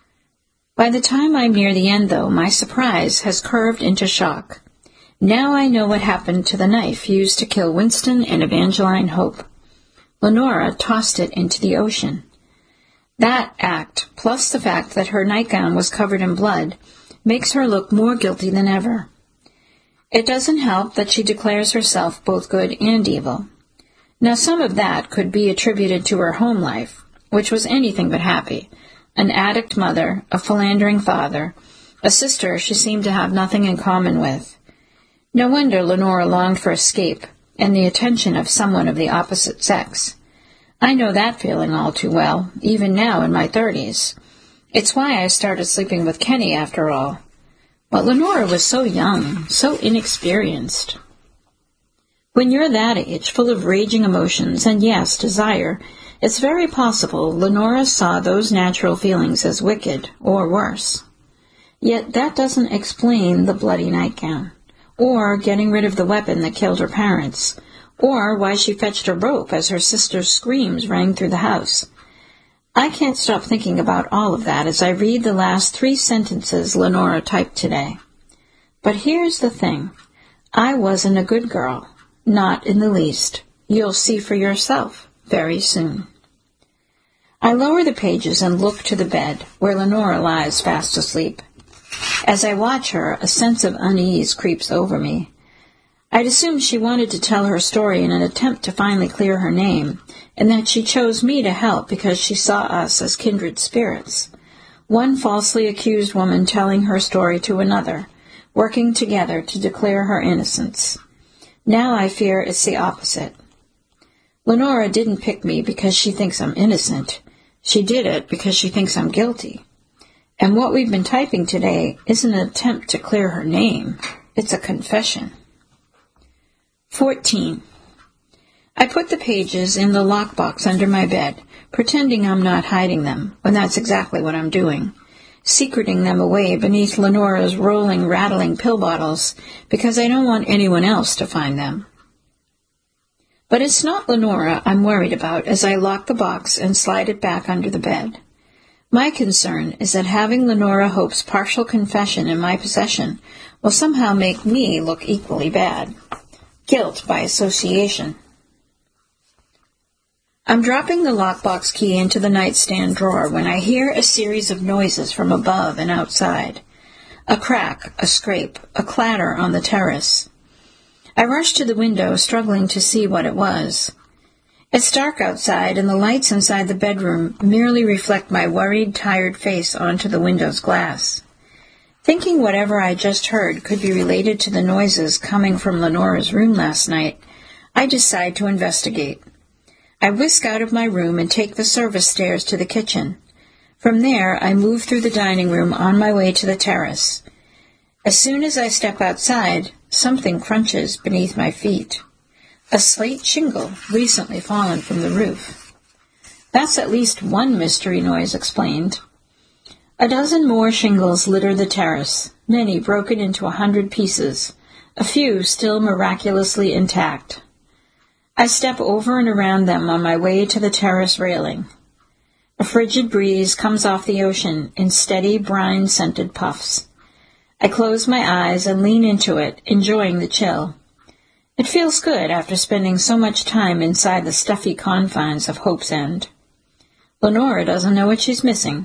By the time I'm near the end, though, my surprise has curved into shock. Now I know what happened to the knife used to kill Winston and Evangeline Hope. Lenora tossed it into the ocean. That act, plus the fact that her nightgown was covered in blood, makes her look more guilty than ever. It doesn't help that she declares herself both good and evil. Now some of that could be attributed to her home life, which was anything but happy. An addict mother, a philandering father, a sister she seemed to have nothing in common with. No wonder Lenora longed for escape and the attention of someone of the opposite sex. I know that feeling all too well, even now in my thirties. It's why I started sleeping with Kenny, after all. But Lenora was so young, so inexperienced. When you're that age, full of raging emotions and, yes, desire, it's very possible Lenora saw those natural feelings as wicked, or worse. Yet that doesn't explain the bloody nightgown, or getting rid of the weapon that killed her parents, or why she fetched a rope as her sister's screams rang through the house. I can't stop thinking about all of that as I read the last three sentences Lenora typed today. But here's the thing. I wasn't a good girl. Not in the least. You'll see for yourself very soon. I lower the pages and look to the bed, where Lenora lies fast asleep. As I watch her, a sense of unease creeps over me. I'd assumed she wanted to tell her story in an attempt to finally clear her name, and that she chose me to help because she saw us as kindred spirits. One falsely accused woman telling her story to another, working together to declare her innocence. Now I fear it's the opposite. Lenora didn't pick me because she thinks I'm innocent. She did it because she thinks I'm guilty. And what we've been typing today isn't an attempt to clear her name. It's a confession. fourteen. I put the pages in the lockbox under my bed, pretending I'm not hiding them, when that's exactly what I'm doing, secreting them away beneath Lenora's rolling, rattling pill bottles, because I don't want anyone else to find them. But it's not Lenora I'm worried about as I lock the box and slide it back under the bed. My concern is that having Lenora Hope's partial confession in my possession will somehow make me look equally bad. Guilt by association. I'm dropping the lockbox key into the nightstand drawer when I hear a series of noises from above and outside. A crack, a scrape, a clatter on the terrace. I rush to the window, struggling to see what it was. It's dark outside, and the lights inside the bedroom merely reflect my worried, tired face onto the window's glass. Thinking whatever I just heard could be related to the noises coming from Lenora's room last night, I decide to investigate. I whisk out of my room and take the service stairs to the kitchen. From there, I move through the dining room on my way to the terrace. As soon as I step outside, something crunches beneath my feet. A slate shingle recently fallen from the roof. That's at least one mystery noise explained. A dozen more shingles litter the terrace, many broken into a hundred pieces, a few still miraculously intact. I step over and around them on my way to the terrace railing. A frigid breeze comes off the ocean in steady, brine-scented puffs. I close my eyes and lean into it, enjoying the chill. It feels good after spending so much time inside the stuffy confines of Hope's End. Lenora doesn't know what she's missing.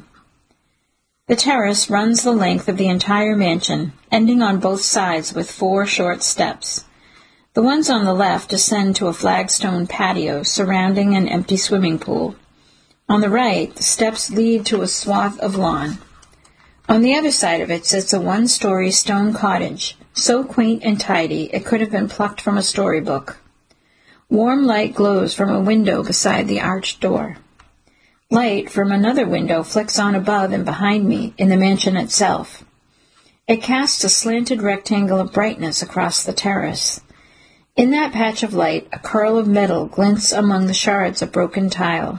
The terrace runs the length of the entire mansion, ending on both sides with four short steps. The ones on the left descend to a flagstone patio surrounding an empty swimming pool. On the right, the steps lead to a swath of lawn. On the other side of it sits a one-story stone cottage, so quaint and tidy it could have been plucked from a storybook. Warm light glows from a window beside the arched door. Light from another window flicks on above and behind me in the mansion itself. It casts a slanted rectangle of brightness across the terrace. In that patch of light, a curl of metal glints among the shards of broken tile.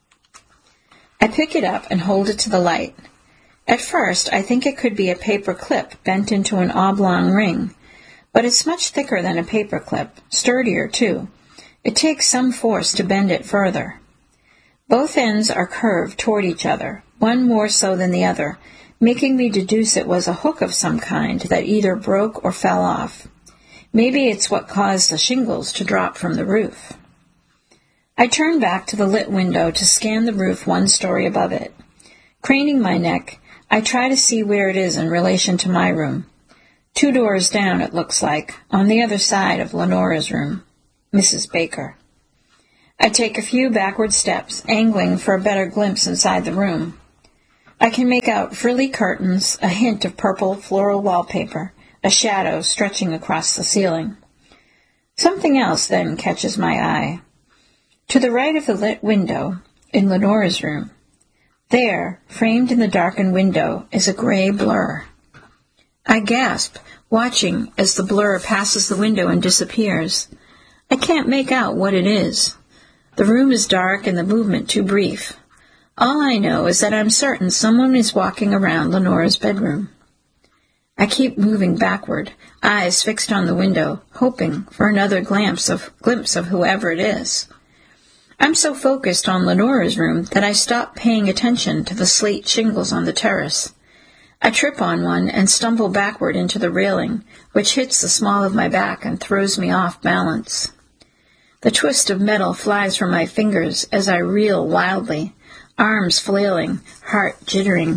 I pick it up and hold it to the light. At first, I think it could be a paper clip bent into an oblong ring, but it's much thicker than a paper clip, sturdier too. It takes some force to bend it further. Both ends are curved toward each other, one more so than the other, making me deduce it was a hook of some kind that either broke or fell off. Maybe it's what caused the shingles to drop from the roof. I turn back to the lit window to scan the roof one story above it. Craning my neck, I try to see where it is in relation to my room. Two doors down, it looks like, on the other side of Lenora's room, Missus Baker. I take a few backward steps, angling for a better glimpse inside the room. I can make out frilly curtains, a hint of purple floral wallpaper, a shadow stretching across the ceiling. Something else then catches my eye. To the right of the lit window, in Lenora's room, there, framed in the darkened window, is a gray blur. I gasp, watching as the blur passes the window and disappears. I can't make out what it is. The room is dark and the movement too brief. All I know is that I'm certain someone is walking around Lenora's bedroom. I keep moving backward, eyes fixed on the window, hoping for another glimpse of, glimpse of whoever it is. I'm so focused on Lenora's room that I stop paying attention to the slate shingles on the terrace. I trip on one and stumble backward into the railing, which hits the small of my back and throws me off balance. The twist of metal flies from my fingers as I reel wildly, arms flailing, heart jittering.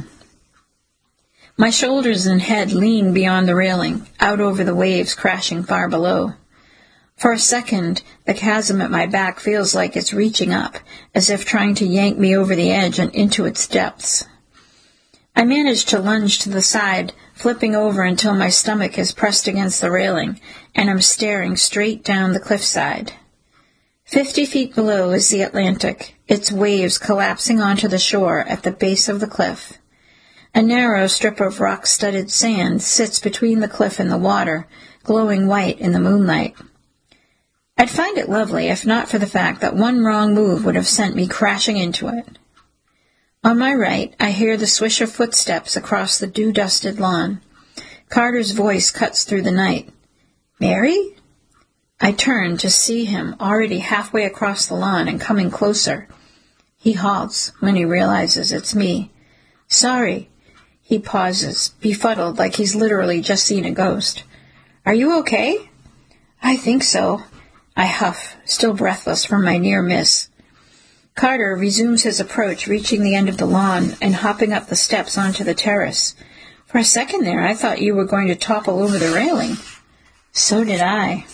My shoulders and head lean beyond the railing, out over the waves crashing far below. For a second, the chasm at my back feels like it's reaching up, as if trying to yank me over the edge and into its depths. I manage to lunge to the side, flipping over until my stomach is pressed against the railing, and I'm staring straight down the cliffside. Fifty feet below is the Atlantic, its waves collapsing onto the shore at the base of the cliff. A narrow strip of rock-studded sand sits between the cliff and the water, glowing white in the moonlight. I'd find it lovely if not for the fact that one wrong move would have sent me crashing into it. On my right, I hear the swish of footsteps across the dew-dusted lawn. Carter's voice cuts through the night. "Mary?" I turn to see him already halfway across the lawn and coming closer. He halts when he realizes it's me. "Sorry." He pauses, befuddled like he's literally just seen a ghost. "Are you okay?" "I think so." I huff, still breathless from my near miss. Carter resumes his approach, reaching the end of the lawn and hopping up the steps onto the terrace. "For a second there, I thought you were going to topple over the railing." "So did I."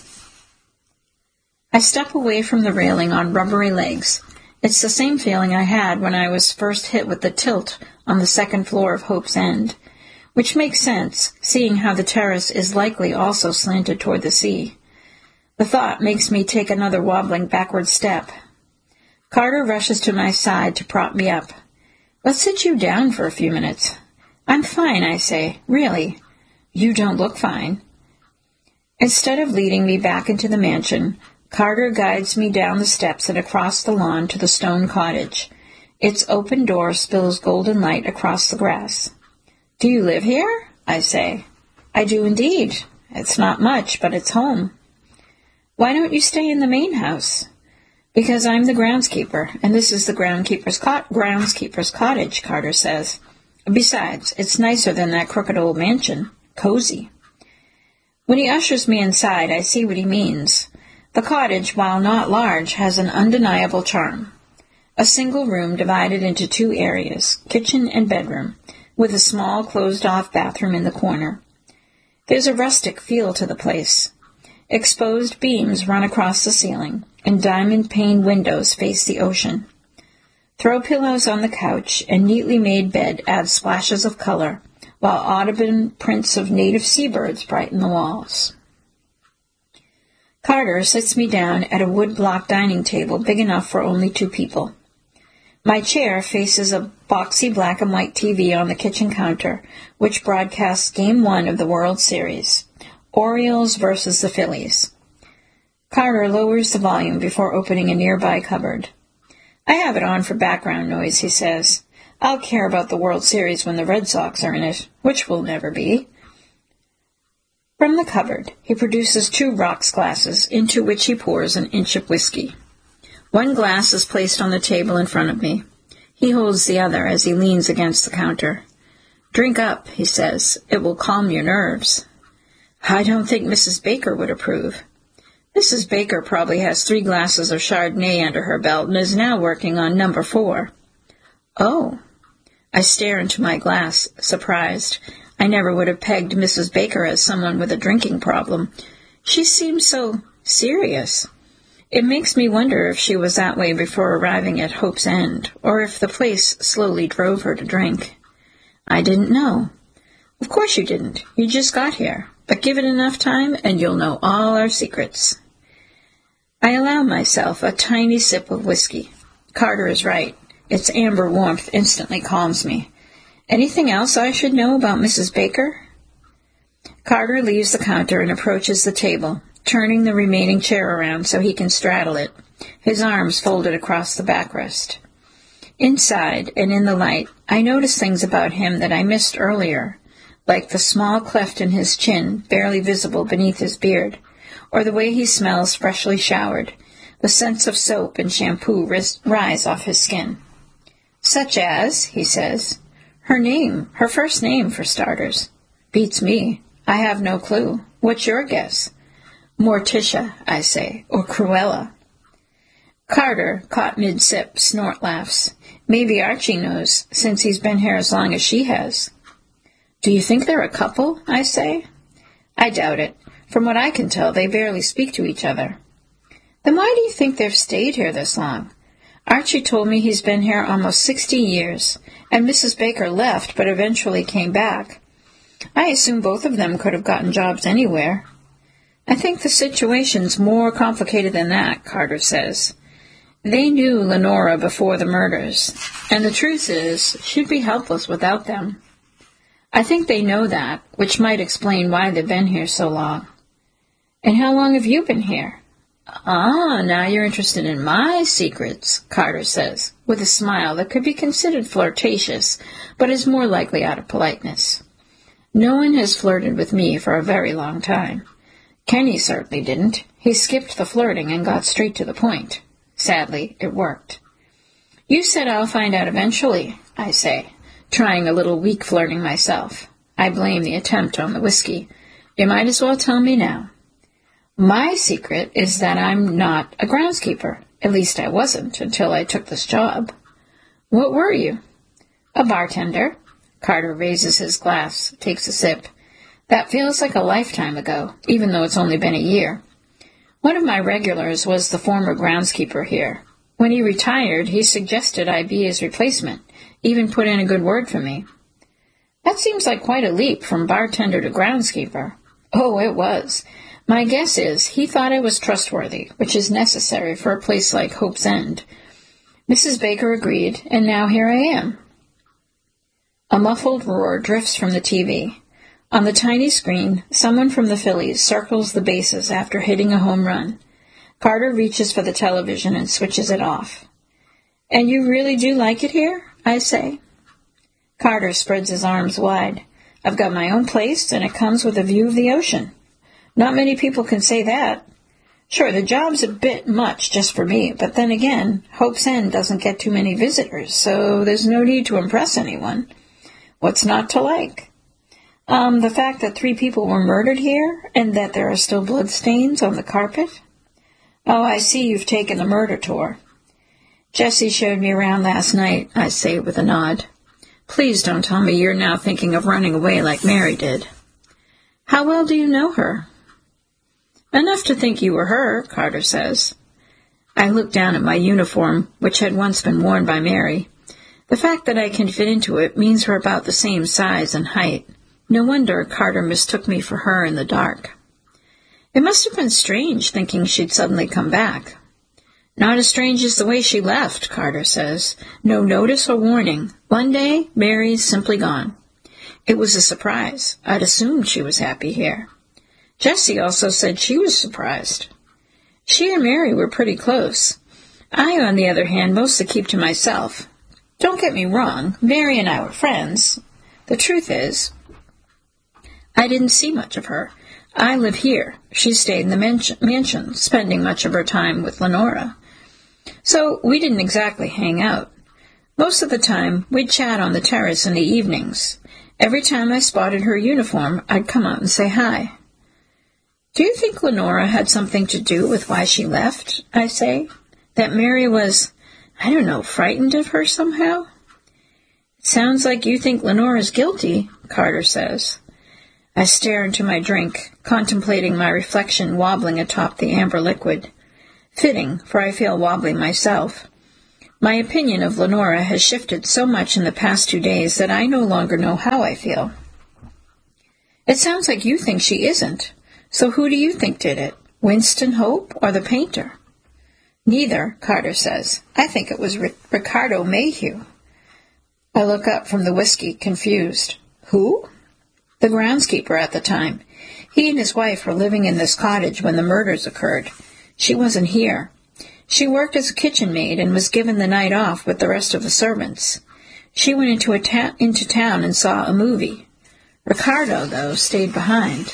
I step away from the railing on rubbery legs. It's the same feeling I had when I was first hit with the tilt on the second floor of Hope's End, which makes sense, seeing how the terrace is likely also slanted toward the sea. The thought makes me take another wobbling backward step. Carter rushes to my side to prop me up. "Let's sit you down for a few minutes." "I'm fine," I say. "Really." "You don't look fine." Instead of leading me back into the mansion, Carter guides me down the steps and across the lawn to the stone cottage. Its open door spills golden light across the grass. "Do you live here?" I say. "I do indeed. It's not much, but it's home." "Why don't you stay in the main house?" "Because I'm the groundskeeper, and this is the groundskeeper's, co- groundskeeper's cottage," Carter says. "Besides, it's nicer than that crooked old mansion. Cozy." When he ushers me inside, I see what he means. The cottage, while not large, has an undeniable charm. A single room divided into two areas, kitchen and bedroom, with a small closed-off bathroom in the corner. There's a rustic feel to the place. Exposed beams run across the ceiling, and diamond-paned windows face the ocean. Throw pillows on the couch and neatly made bed add splashes of color, while Audubon prints of native seabirds brighten the walls. Carter sits me down at a wood-block dining table big enough for only two people. My chair faces a boxy black-and-white T V on the kitchen counter, which broadcasts Game One of the World Series, Orioles versus the Phillies. Carter lowers the volume before opening a nearby cupboard. "I have it on for background noise," he says. "I'll care about the World Series when the Red Sox are in it, which will never be." From the cupboard, he produces two rocks glasses, into which he pours an inch of whiskey. One glass is placed on the table in front of me. He holds the other as he leans against the counter. "Drink up," he says. "It will calm your nerves." "I don't think Missus Baker would approve." "Missus Baker probably has three glasses of Chardonnay under her belt and is now working on number four." "Oh." I stare into my glass, surprised. I never would have pegged Missus Baker as someone with a drinking problem. She seems so serious. It makes me wonder if she was that way before arriving at Hope's End, or if the place slowly drove her to drink. I didn't know. Of course you didn't. You just got here. But give it enough time, and you'll know all our secrets. I allow myself a tiny sip of whiskey. Carter is right. Its amber warmth instantly calms me. Anything else I should know about Missus Baker? Carter leaves the counter and approaches the table, turning the remaining chair around so he can straddle it, his arms folded across the backrest. Inside, and in the light, I notice things about him that I missed earlier, like the small cleft in his chin, barely visible beneath his beard, or the way he smells freshly showered, the scents of soap and shampoo rise off his skin. Such as, he says, her name, her first name, for starters. Beats me. I have no clue. What's your guess? Morticia, I say, or Cruella. Carter, caught mid-sip, snort laughs. Maybe Archie knows, since he's been here as long as she has. Do you think they're a couple? I say. I doubt it. From what I can tell, they barely speak to each other. Then why do you think they've stayed here this long? Archie told me he's been here almost sixty years, and Missus Baker left but eventually came back. I assume both of them could have gotten jobs anywhere. I think the situation's more complicated than that, Carter says. They knew Lenora before the murders, and the truth is, she'd be helpless without them. I think they know that, which might explain why they've been here so long. And how long have you been here? Ah, now you're interested in my secrets, Carter says, with a smile that could be considered flirtatious, but is more likely out of politeness. No one has flirted with me for a very long time. Kenny certainly didn't. He skipped the flirting and got straight to the point. Sadly, it worked. You said I'll find out eventually, I say, trying a little weak flirting myself. I blame the attempt on the whiskey. You might as well tell me now. My secret is that I'm not a groundskeeper. At least I wasn't until I took this job. What were you? A bartender. Carter raises his glass, takes a sip. That feels like a lifetime ago, even though it's only been a year. One of my regulars was the former groundskeeper here. When he retired, he suggested I be his replacement, even put in a good word for me. That seems like quite a leap from bartender to groundskeeper. Oh, it was. My guess is he thought I was trustworthy, which is necessary for a place like Hope's End. Missus Baker agreed, and now here I am. A muffled roar drifts from the T V. On the tiny screen, someone from the Phillies circles the bases after hitting a home run. Carter reaches for the television and switches it off. And you really do like it here? I say. Carter spreads his arms wide. I've got my own place, and it comes with a view of the ocean. Not many people can say that. Sure, the job's a bit much just for me, but then again, Hope's End doesn't get too many visitors, so there's no need to impress anyone. What's not to like? Um, the fact that three people were murdered here, and that there are still bloodstains on the carpet? Oh, I see you've taken the murder tour. Jessie showed me around last night, I say with a nod. Please don't tell me you're now thinking of running away like Mary did. How well do you know her? Enough to think you were her, Carter says. I look down at my uniform, which had once been worn by Mary. The fact that I can fit into it means we're about the same size and height. No wonder Carter mistook me for her in the dark. It must have been strange thinking she'd suddenly come back. Not as strange as the way she left, Carter says. No notice or warning. One day, Mary's simply gone. It was a surprise. I'd assumed she was happy here. Jessie also said she was surprised. She and Mary were pretty close. I, on the other hand, mostly keep to myself. Don't get me wrong, Mary and I were friends. The truth is, I didn't see much of her. I live here. She stayed in the mansion, mansion, spending much of her time with Lenora. So we didn't exactly hang out. Most of the time, we'd chat on the terrace in the evenings. Every time I spotted her uniform, I'd come out and say hi. Do you think Lenora had something to do with why she left, I say? That Mary was, I don't know, frightened of her somehow? Sounds like you think Lenora's guilty, Carter says. I stare into my drink, contemplating my reflection wobbling atop the amber liquid. Fitting, for I feel wobbly myself. My opinion of Lenora has shifted so much in the past two days that I no longer know how I feel. It sounds like you think she isn't. So who do you think did it? Winston Hope or the painter? Neither, Carter says. I think it was R- Ricardo Mayhew. I look up from the whiskey, confused. Who? The groundskeeper at the time. He and his wife were living in this cottage when the murders occurred. She wasn't here. She worked as a kitchen maid and was given the night off with the rest of the servants. She went into, a ta- into town and saw a movie. Ricardo, though, stayed behind.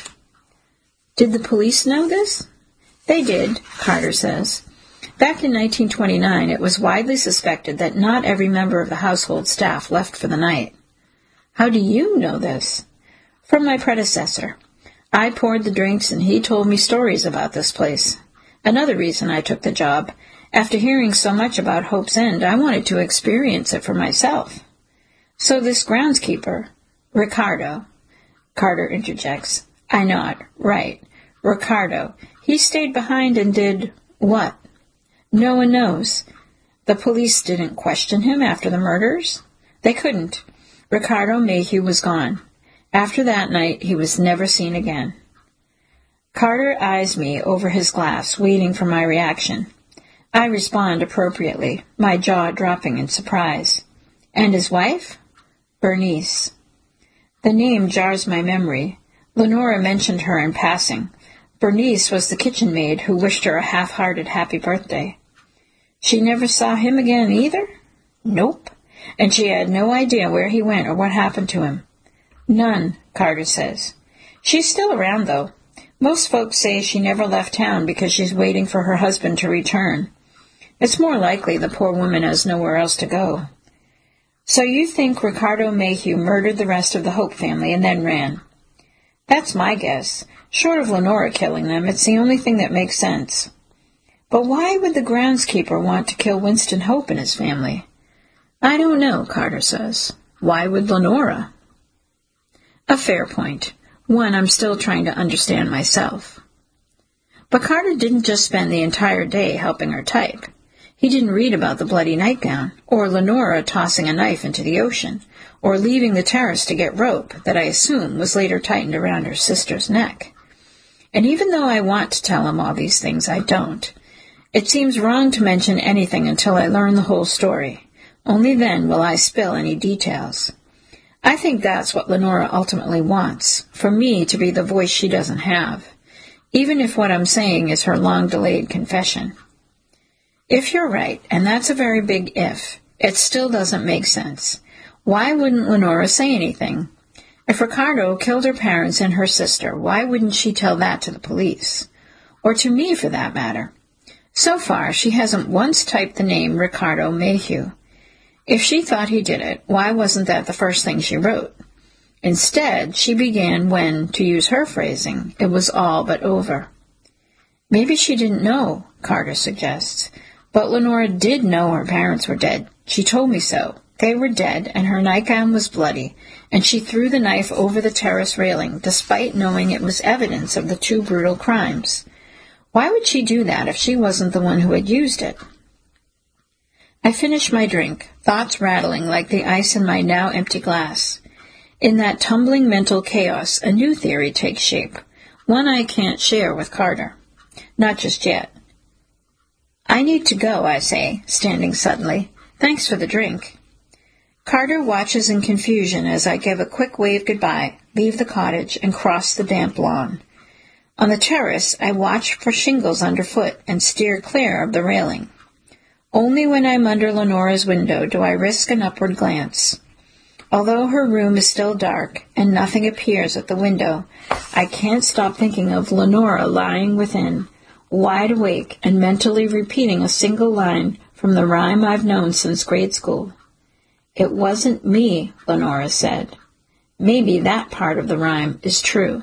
Did the police know this? They did, Carter says. Back in nineteen twenty-nine, it was widely suspected that not every member of the household staff left for the night. How do you know this? From my predecessor. I poured the drinks and he told me stories about this place. Another reason I took the job. After hearing so much about Hope's End, I wanted to experience it for myself. So this groundskeeper, Ricardo, Carter interjects. I nod. Right. Ricardo. He stayed behind and did what? No one knows. The police didn't question him after the murders? They couldn't. Ricardo Mayhew was gone. After that night, he was never seen again. Carter eyes me over his glass, waiting for my reaction. I respond appropriately, my jaw dropping in surprise. And his wife? Bernice. The name jars my memory. Lenora mentioned her in passing. Bernice was the kitchen maid who wished her a half-hearted happy birthday. She never saw him again either? Nope. And she had no idea where he went or what happened to him. None, Carter says. She's still around, though. Most folks say she never left town because she's waiting for her husband to return. It's more likely the poor woman has nowhere else to go. So you think Ricardo Mayhew murdered the rest of the Hope family and then ran? That's my guess. Short of Lenora killing them, it's the only thing that makes sense. But why would the groundskeeper want to kill Winston Hope and his family? I don't know, Carter says. Why would Lenora? A fair point. One I'm still trying to understand myself. But Carter didn't just spend the entire day helping her type. He didn't read about the bloody nightgown, or Lenora tossing a knife into the ocean, or leaving the terrace to get rope that I assume was later tightened around her sister's neck. And even though I want to tell him all these things, I don't. It seems wrong to mention anything until I learn the whole story. Only then will I spill any details. I think that's what Lenora ultimately wants, for me to be the voice she doesn't have, even if what I'm saying is her long-delayed confession. If you're right, and that's a very big if, it still doesn't make sense. Why wouldn't Lenora say anything? If Ricardo killed her parents and her sister, why wouldn't she tell that to the police? Or to me, for that matter. So far, she hasn't once typed the name Ricardo Mayhew. If she thought he did it, why wasn't that the first thing she wrote? Instead, she began when, to use her phrasing, it was all but over. Maybe she didn't know, Carter suggests. But Lenora did know her parents were dead. She told me so. They were dead, and her nightgown was bloody, and she threw the knife over the terrace railing, despite knowing it was evidence of the two brutal crimes. Why would she do that if she wasn't the one who had used it? I finish my drink, thoughts rattling like the ice in my now empty glass. In that tumbling mental chaos, a new theory takes shape, one I can't share with Carter. Not just yet. I need to go, I say, standing suddenly. Thanks for the drink. Carter watches in confusion as I give a quick wave goodbye, leave the cottage, and cross the damp lawn. On the terrace, I watch for shingles underfoot and steer clear of the railing. Only when I'm under Lenora's window do I risk an upward glance. Although her room is still dark and nothing appears at the window, I can't stop thinking of Lenora lying within, wide awake and mentally repeating a single line from the rhyme I've known since grade school. It wasn't me, Lenora said. Maybe that part of the rhyme is true.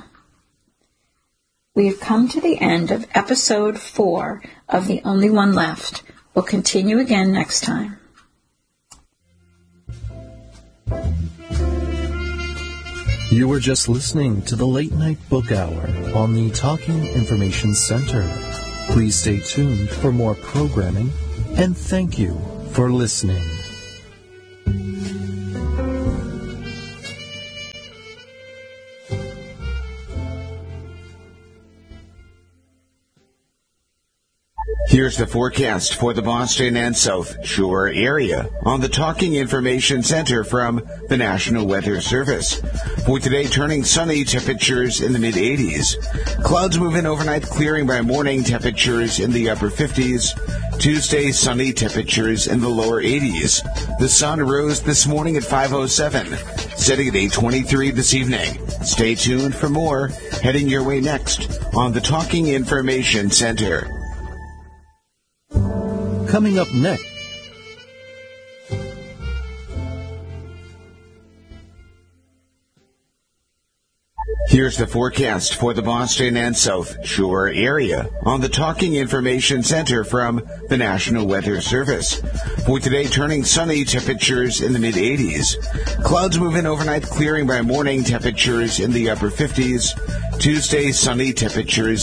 We've come to the end of episode four of The Only One Left. We'll continue again next time. You were just listening to the Late Night Book Hour on the Talking Information Center. Please stay tuned for more programming, and thank you for listening. Here's the forecast for the Boston and South Shore area on the Talking Information Center from the National Weather Service. For today, turning sunny, temperatures in the mid eighties. Clouds move in overnight, clearing by morning, temperatures in the upper fifties. Tuesday, sunny, temperatures in the lower eighties. The sun rose this morning at five oh seven, setting at eight twenty-three this evening. Stay tuned for more, heading your way next on the Talking Information Center. Coming up next. Here's the forecast for the Boston and South Shore area on the Talking Information Center from the National Weather Service. For today, turning sunny, temperatures in the mid eighties. Clouds move in overnight, clearing by morning, temperatures in the upper fifties. Tuesday, sunny, temperatures